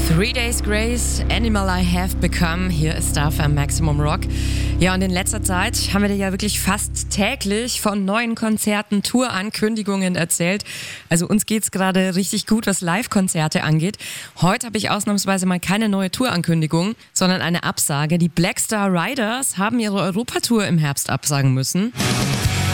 Three Days Grace, Animal I Have Become, hier ist Starfm Maximum Rock. Ja, und in letzter Zeit haben wir dir ja wirklich fast täglich von neuen Konzerten, Tourankündigungen erzählt. Also uns geht's gerade richtig gut, was Live-Konzerte angeht. Heute habe ich ausnahmsweise mal keine neue Tourankündigung, sondern eine Absage. Die Black Star Riders haben ihre Europatour im Herbst absagen müssen.